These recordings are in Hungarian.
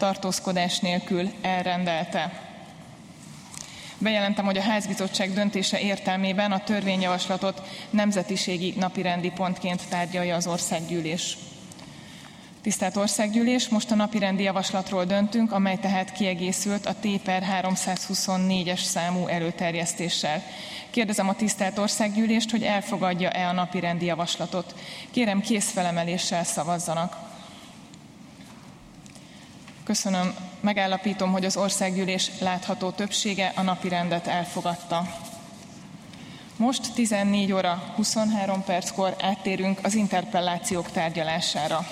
tartózkodás nélkül elrendelte. Bejelentem, hogy a Házbizottság döntése értelmében a törvényjavaslatot nemzetiségi napirendi pontként tárgyalja az Országgyűlés. Tisztelt Országgyűlés, most a napirendi javaslatról döntünk, amely tehát kiegészült a T/324-es számú előterjesztéssel. Kérdezem a tisztelt Országgyűlést, hogy elfogadja-e a napirendi javaslatot. Kérem, kézfelemeléssel szavazzanak. Köszönöm. Megállapítom, hogy az Országgyűlés látható többsége a napirendet elfogadta. Most 14 óra 23 perckor áttérünk az interpellációk tárgyalására.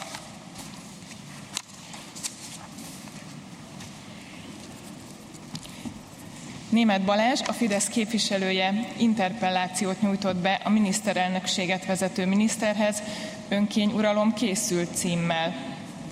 Németh Balázs, a Fidesz képviselője interpellációt nyújtott be a miniszterelnökséget vezető miniszterhez, önkényuralom készült címmel.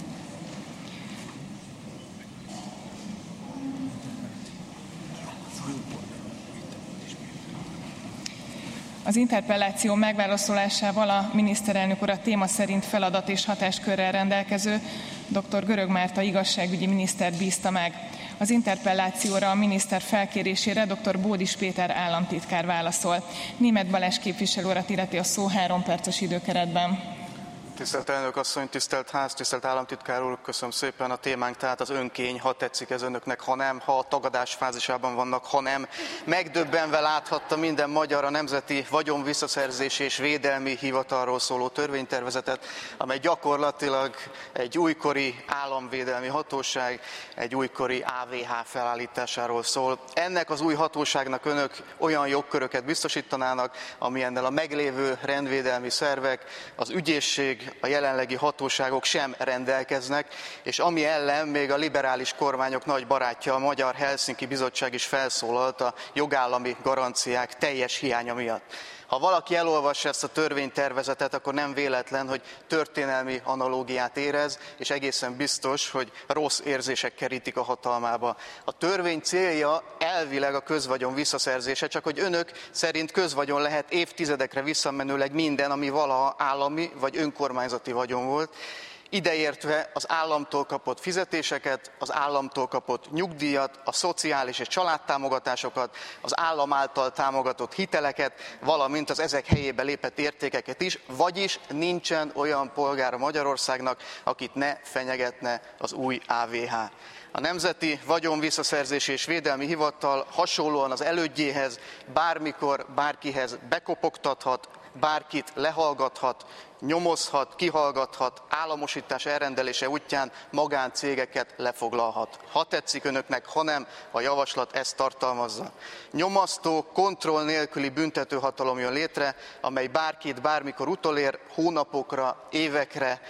Az interpelláció megválaszolásával a miniszterelnök urat téma szerint feladat és hatáskörrel rendelkező dr. Görög Márta igazságügyi miniszter bízta meg. Az interpellációra a miniszter felkérésére dr. Bódis Péter államtitkár válaszol. Németh Balázs képviselő urat illeti a szó 3 perces időkeretben. Tisztelt elnök asszony, tisztelt ház, tisztelt államtitkár úr, köszönöm szépen. A témánk tehát az önkény, ha tetszik ez önöknek, ha nem, ha a tagadás fázisában vannak, ha nem. Megdöbbenve láthatta minden magyar a Nemzeti Vagyonvisszaszerzési és Védelmi Hivatalról szóló törvénytervezetet, amely gyakorlatilag egy újkori államvédelmi hatóság, egy újkori AVH felállításáról szól. Ennek az új hatóságnak önök olyan jogköröket biztosítanának, amilyennel a meglévő rendvédelmi szervek, az ügyészség, a jelenlegi hatóságok sem rendelkeznek, és ami ellen még a liberális kormányok nagy barátja, a Magyar Helsinki Bizottság is felszólalt a jogállami garanciák teljes hiánya miatt. Ha valaki elolvassa ezt a törvénytervezetet, akkor nem véletlen, hogy történelmi analógiát érez, és egészen biztos, hogy rossz érzések kerítik a hatalmába. A törvény célja elvileg a közvagyon visszaszerzése, csak hogy önök szerint közvagyon lehet évtizedekre visszamenőleg minden, ami valaha állami vagy önkormányzati vagyon volt, ideértve az államtól kapott fizetéseket, az államtól kapott nyugdíjat, a szociális és családtámogatásokat, az állam által támogatott hiteleket, valamint az ezek helyébe lépett értékeket is, vagyis nincsen olyan polgára Magyarországnak, akit ne fenyegetne az új AVH. A Nemzeti Vagyonvisszaszerzési és Védelmi Hivatal hasonlóan az elődjéhez bármikor bárkihez bekopogtathat, bárkit lehallgathat, nyomozhat, kihallgathat, államosítás elrendelése útján magáncégeket lefoglalhat. Ha tetszik önöknek, ha nem, a javaslat ezt tartalmazza. Nyomasztó, kontroll nélküli büntetőhatalom jön létre, amely bárkit bármikor utolér, hónapokra, évekre,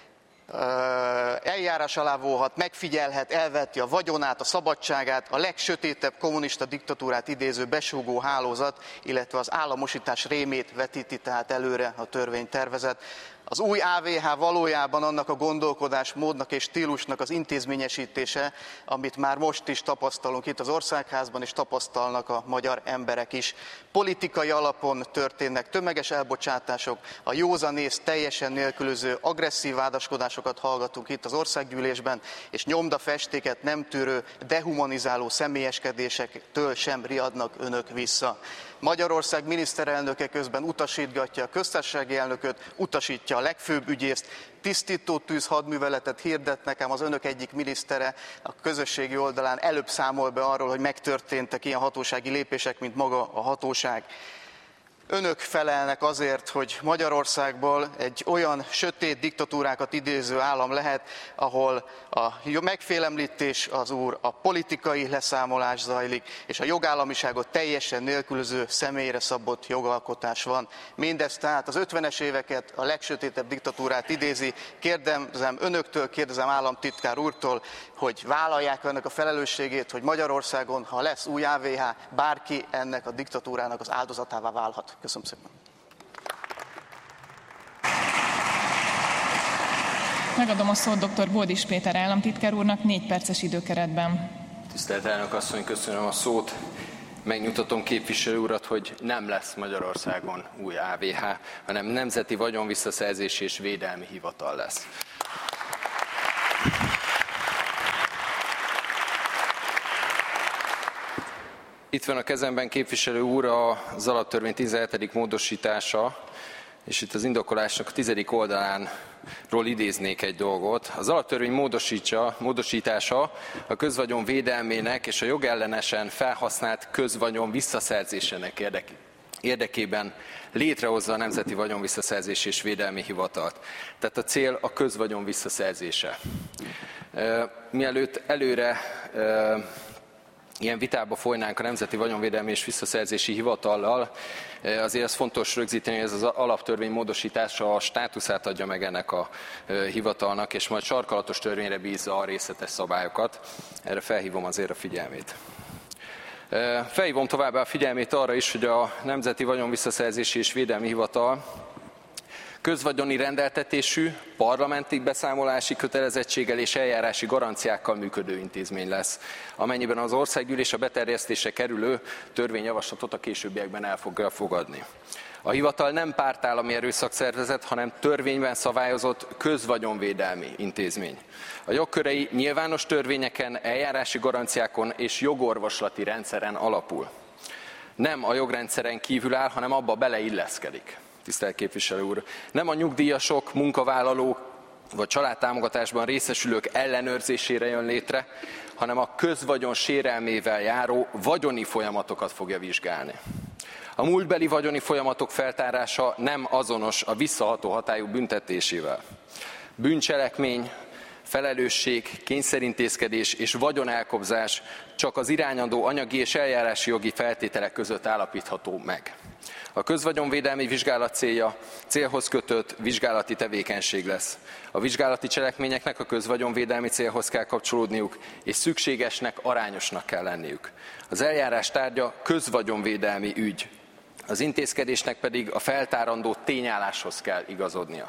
eljárás alá vonhat, megfigyelhet, elveti a vagyonát, a szabadságát, a legsötétebb kommunista diktatúrát idéző besúgó hálózat, illetve az államosítás rémét vetíti tehát előre a törvénytervezet. Az új AVH valójában annak a gondolkodásmódnak és stílusnak az intézményesítése, amit már most is tapasztalunk itt az Országházban, és tapasztalnak a magyar emberek is. Politikai alapon történnek tömeges elbocsátások, a józanész teljesen nélkülöző agresszív vádaskodásokat hallgatunk itt az Országgyűlésben, és nyomdafestéket nem tűrő, dehumanizáló személyeskedésektől sem riadnak önök vissza. Magyarország miniszterelnöke közben utasítgatja a köztársasági elnököt, utasítja a legfőbb ügyészt, tisztító tűz hadműveletet hirdet, nekem az önök egyik minisztere a közösségi oldalán előbb számol be arról, hogy megtörténtek ilyen hatósági lépések, mint maga a hatóság. Önök felelnek azért, hogy Magyarországból egy olyan sötét diktatúrákat idéző állam lehet, ahol a megfélemlítés az úr, a politikai leszámolás zajlik, és a jogállamiságot teljesen nélkülöző személyre szabott jogalkotás van. Mindez tehát az 50-es éveket, a legsötétebb diktatúrát idézi. Kérdezem önöktől, kérdezem államtitkár úrtól, hogy vállalják ennek a felelősségét, hogy Magyarországon, ha lesz új AVH, bárki ennek a diktatúrának az áldozatává válhat. Köszönöm szépen. Megadom a szót dr. Bódis Péter államtitkár úrnak 4 perces időkeretben. Tisztelt elnök asszony, köszönöm a szót. Megnyugtatom képviselő urat, hogy nem lesz Magyarországon új AVH, hanem Nemzeti Vagyonvisszaszerzési és Védelmi Hivatal lesz. Itt van a kezemben, képviselő úr, az alaptörvény 17. módosítása, és itt az indokolásnak a 10. oldalánról idéznék egy dolgot. Az alaptörvény módosítása a közvagyon védelmének és a jogellenesen felhasznált közvagyon visszaszerzésének érdekében létrehozza a Nemzeti Vagyonvisszaszerzési és Védelmi Hivatalt. Tehát a cél a közvagyon visszaszerzése. Mielőtt előre ilyen vitába folynánk a Nemzeti Vagyonvédelmi és Visszaszerzési Hivatallal, azért az fontos rögzíteni, hogy ez az alaptörvény módosítása a státuszát adja meg ennek a hivatalnak, és majd sarkalatos törvényre bízza a részletes szabályokat. Erre felhívom azért a figyelmét. Felhívom továbbá a figyelmét arra is, hogy a Nemzeti Vagyonvisszaszerzési és Védelmi Hivatal közvagyoni rendeltetésű, parlamenti beszámolási kötelezettséggel és eljárási garanciákkal működő intézmény lesz, amennyiben az országgyűlés a beterjesztésre kerülő törvényjavaslatot a későbbiekben el fogja fogadni. A hivatal nem pártállami erőszakszervezet, hanem törvényben szabályozott közvagyonvédelmi intézmény. A jogkörei nyilvános törvényeken, eljárási garanciákon és jogorvoslati rendszeren alapul. Nem a jogrendszeren kívül áll, hanem abba beleilleszkedik. Tisztelt képviselő úr, nem a nyugdíjasok, munkavállalók vagy családtámogatásban részesülők ellenőrzésére jön létre, hanem a közvagyon sérelmével járó vagyoni folyamatokat fogja vizsgálni. A múltbeli vagyoni folyamatok feltárása nem azonos a visszaható hatályú büntetésével. Bűncselekmény, felelősség, kényszerintézkedés és vagyonelkobzás csak az irányadó anyagi és eljárási jogi feltételek között állapítható meg. A közvagyonvédelmi vizsgálat célja célhoz kötött vizsgálati tevékenység lesz. A vizsgálati cselekményeknek a közvagyonvédelmi célhoz kell kapcsolódniuk, és szükségesnek, arányosnak kell lenniük. Az eljárás tárgya közvagyonvédelmi ügy, az intézkedésnek pedig a feltárandó tényálláshoz kell igazodnia.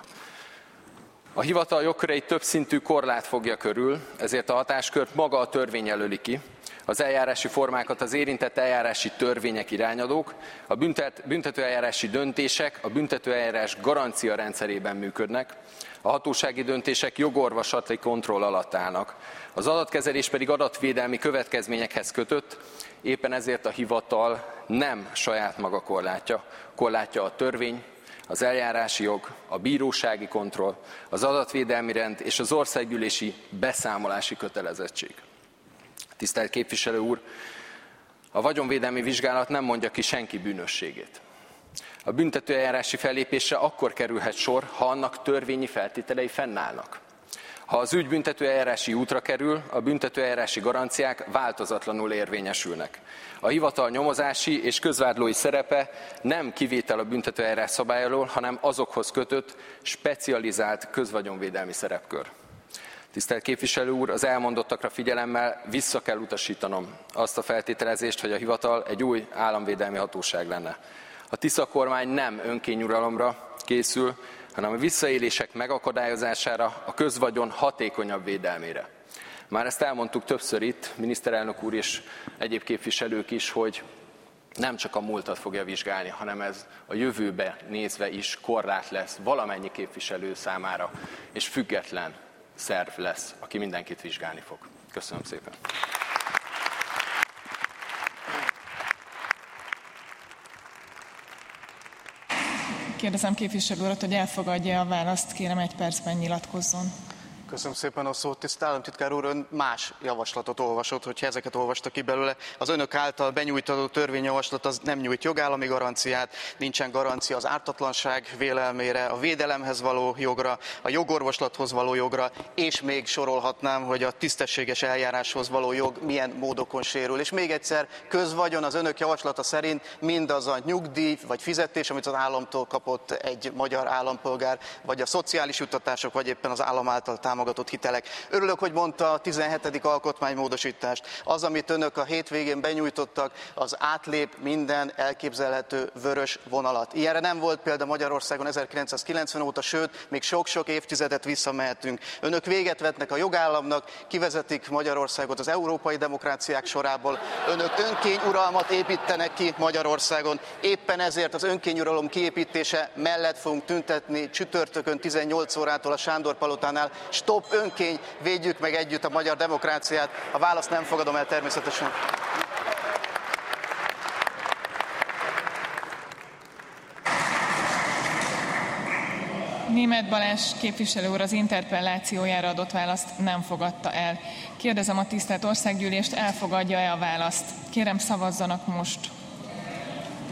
A hivatal jogköreit többszintű korlát fogja körül, ezért a hatáskört maga a törvény jelöli ki. Az eljárási formákat az érintett eljárási törvények irányadók, a büntetőeljárási döntések a büntetőeljárás garancia rendszerében működnek, a hatósági döntések jogorvoslati kontroll alatt állnak, az adatkezelés pedig adatvédelmi következményekhez kötött, éppen ezért a hivatal nem saját maga korlátja a törvény, az eljárási jog, a bírósági kontroll, az adatvédelmi rend és az országgyűlési beszámolási kötelezettség. Tisztelt képviselő úr, a vagyonvédelmi vizsgálat nem mondja ki senki bűnösségét. A büntetőeljárási fellépésre akkor kerülhet sor, ha annak törvényi feltételei fennállnak. Ha az ügy büntetőeljárási útra kerül, a büntetőeljárási garanciák változatlanul érvényesülnek. A hivatal nyomozási és közvádlói szerepe nem kivétel a büntetőeljárás szabály alól, hanem azokhoz kötött, specializált közvagyonvédelmi szerepkör. Tisztelt képviselő úr, az elmondottakra figyelemmel vissza kell utasítanom azt a feltételezést, hogy a hivatal egy új államvédelmi hatóság lenne. A Tisza kormány nem önkényuralomra készül, hanem a visszaélések megakadályozására, a közvagyon hatékonyabb védelmére. Már ezt elmondtuk többször itt, miniszterelnök úr és egyéb képviselők is, hogy nem csak a múltat fogja vizsgálni, hanem ez a jövőbe nézve is korlát lesz valamennyi képviselő számára, és független szerv lesz, aki mindenkit vizsgálni fog. Köszönöm szépen. Kérdezem képviselő urat, hogy elfogadja a választ, kérem 1 percben nyilatkozzon. Köszönöm szépen a szót. Tisztelt államtitkár úr, ön más javaslatot olvasott, hogyha ezeket olvasta ki belőle. Az önök által benyújtott törvényjavaslat az nem nyújt jogállami garanciát, nincsen garancia az ártatlanság vélelmére, a védelemhez való jogra, a jogorvoslathoz való jogra, és még sorolhatnám, hogy a tisztességes eljáráshoz való jog milyen módokon sérül. És még egyszer, közvagyon az önök javaslata szerint mindaz a nyugdíj vagy fizetés, amit az államtól kapott egy magyar állampolgár, vagy a szociális juttatások, vagy éppen az állam által támogatott hitelek. Örülök, hogy mondta a 17. alkotmánymódosítást. Az, amit önök a hétvégén benyújtottak, az átlép minden elképzelhető vörös vonalat. Ilyenre nem volt példa Magyarországon 1990 óta, sőt, még sok-sok évtizedet visszamehetünk. Önök véget vetnek a jogállamnak, kivezetik Magyarországot az európai demokráciák sorából. Önök önkényuralmat építenek ki Magyarországon. Éppen ezért az önkényuralom kiépítése mellett fogunk tüntetni csütörtökön 18 órától a Sándor Palotánál. Stop önkény, védjük meg együtt a magyar demokráciát. A választ nem fogadom el természetesen. Németh Balázs képviselő úr az interpellációjára adott választ nem fogadta el. Kérdezem a tisztelt Országgyűlést, elfogadja-e a választ? Kérem, szavazzanak most.